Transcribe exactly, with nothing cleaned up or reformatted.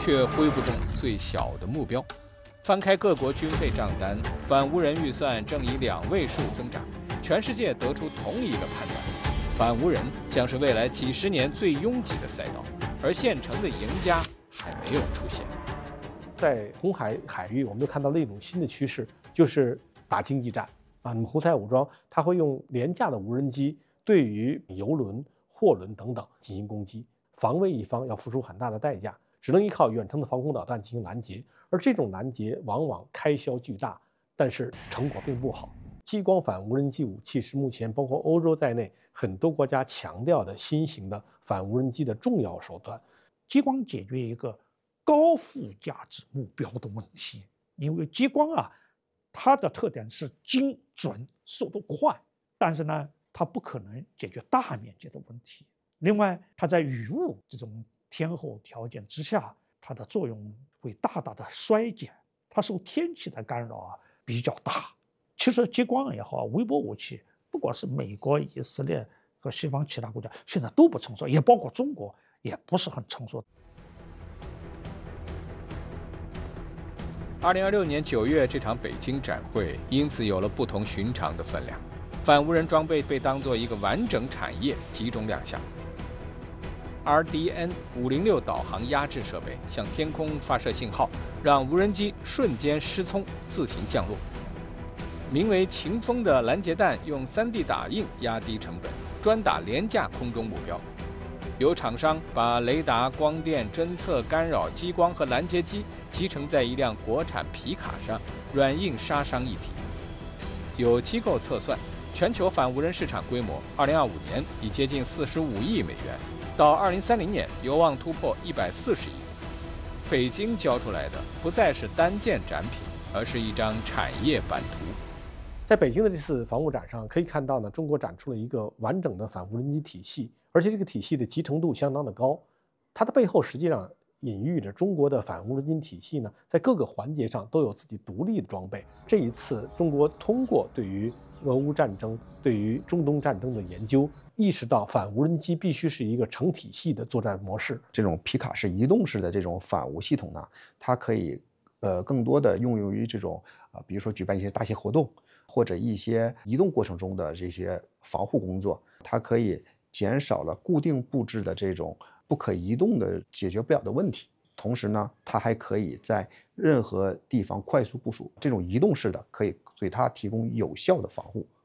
却挥不动最小的目标。翻开各国军费账单，反无人预算正以两位数增长。全世界得出同一个判断：反无人将是未来几十年最拥挤的赛道，而现成的赢家还没有出现。 在红海海域，我们又看到了一种新的趋势，就是打经济战啊。那么胡塞武装它会用廉价的无人机对于油轮、货轮等等进行攻击，防卫一方要付出很大的代价，只能依靠远程的防空导弹进行拦截，而这种拦截往往开销巨大，但是成果并不好。激光反无人机武器是目前包括欧洲在内很多国家强调的新型的反无人机的重要手段。 激光解决一个高附加值目标的问题，因为激光啊，它的特点是精准、速度快，但是呢，它不可能解决大面积的问题。另外，它在雨雾这种天候条件之下，它的作用会大大的衰减，它受天气的干扰啊比较大。其实激光也好，微波武器，不管是美国、以色列和西方其他国家，现在都不成熟，也包括中国，也不是很成熟。 二零二六年九月，这场北京展会因此有了不同寻常的分量。反无人装备被当作一个完整产业集中亮相。R D N 五零六导航压制设备向天空发射信号，让无人机瞬间失聪，自行降落。名为秦风的拦截弹用 三 D 打印压低成本，专打廉价空中目标。有厂商把雷达、光电侦测、干扰、激光和拦截机集成在一辆国产皮卡上，软硬杀伤一体。有机构测算，全球反无人市场规模，二零二五年已接近四十五亿美元，到二零三零年有望突破一百四十亿。北京交出来的不再是单件展品，而是一张产业版图。 在北京的这次防务展上，可以看到呢，中国展出了一个完整的反无人机体系，而且这个体系的集成度相当的高。它的背后实际上隐喻着中国的反无人机体系呢，在各个环节上都有自己独立的装备。这一次，中国通过对于俄乌战争、对于中东战争的研究，意识到反无人机必须是一个成体系的作战模式。 这种皮卡式移动式的这种反无系统呢，它可以呃更多的用于这种啊、呃，比如说举办一些大型活动，或者一些移动过程中的这些防护工作，它可以减少了固定布置的这种不可移动的解决不了的问题。同时呢，它还可以在任何地方快速部署，这种移动式的可以对它提供有效的防护。